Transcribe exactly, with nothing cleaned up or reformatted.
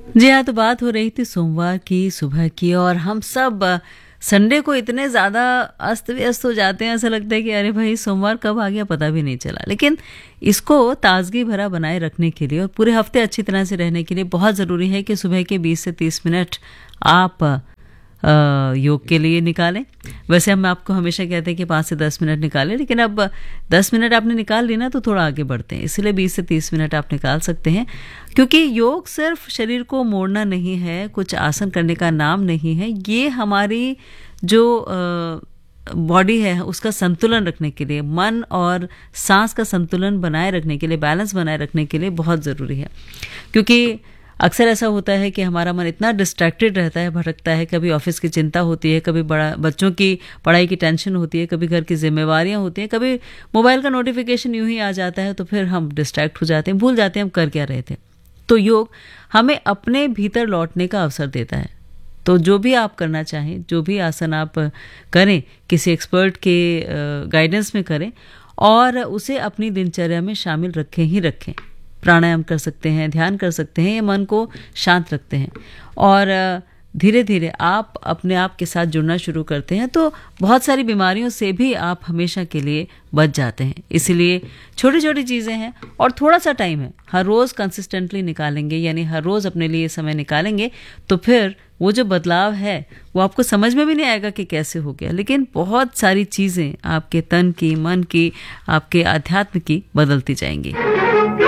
जी हाँ, तो बात हो रही थी सोमवार की सुबह की और हम सब अ, संडे को इतने ज़्यादा अस्त व्यस्त हो जाते हैं, ऐसा लगता है कि अरे भाई सोमवार कब आ गया पता भी नहीं चला। लेकिन इसको ताजगी भरा बनाए रखने के लिए और पूरे हफ्ते अच्छी तरह से रहने के लिए बहुत ज़रूरी है कि सुबह के बीस से तीस मिनट आप अ, योग के लिए निकालें। वैसे हम आपको हमेशा कहते हैं कि पाँच से दस मिनट निकालें, लेकिन अब दस मिनट आपने निकाल ली ना तो थोड़ा आगे बढ़ते हैं, इसलिए बीस से तीस मिनट आप निकाल सकते हैं। क्योंकि योग सिर्फ शरीर को मोड़ना नहीं है, कुछ आसन करने का नाम नहीं है, ये हमारी जो बॉडी है उसका संतुलन रखने के लिए, मन और सांस का संतुलन बनाए रखने के लिए, बैलेंस बनाए रखने के लिए बहुत ज़रूरी है। क्योंकि अक्सर ऐसा होता है कि हमारा मन इतना डिस्ट्रैक्टेड रहता है, भटकता है, कभी ऑफिस की चिंता होती है, कभी बड़ा बच्चों की पढ़ाई की टेंशन होती है, कभी घर की जिम्मेवारियां होती हैं, कभी मोबाइल का नोटिफिकेशन यूं ही आ जाता है, तो फिर हम डिस्ट्रैक्ट हो जाते हैं, भूल जाते हैं हम कर क्या रहे थे। तो योग हमें अपने भीतर लौटने का अवसर देता है। तो जो भी आप करना चाहें, जो भी आसन आप करें, किसी एक्सपर्ट के गाइडेंस में करें और उसे अपनी दिनचर्या में शामिल रखें ही रखें। प्राणायाम कर सकते हैं, ध्यान कर सकते हैं, ये मन को शांत रखते हैं और धीरे धीरे आप अपने आप के साथ जुड़ना शुरू करते हैं तो बहुत सारी बीमारियों से भी आप हमेशा के लिए बच जाते हैं। इसीलिए छोटी छोटी चीज़ें हैं और थोड़ा सा टाइम है, हर रोज़ कंसिस्टेंटली निकालेंगे, यानी हर रोज़ अपने लिए समय निकालेंगे तो फिर वो जो बदलाव है वो आपको समझ में भी नहीं आएगा कि कैसे हो गया, लेकिन बहुत सारी चीज़ें आपके तन की, मन की, आपके आध्यात्म की बदलती जाएंगी।